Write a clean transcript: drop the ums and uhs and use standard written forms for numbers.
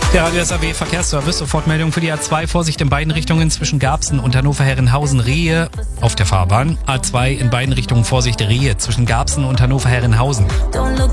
Der Radio SAW Verkehrsservice, Sofortmeldung für die A2, Vorsicht in beiden Richtungen zwischen Garbsen und Hannover-Herrenhausen-Rehe auf der Fahrbahn. A2 in beiden Richtungen Vorsicht Rehe zwischen Garbsen und Hannover-Herrenhausen.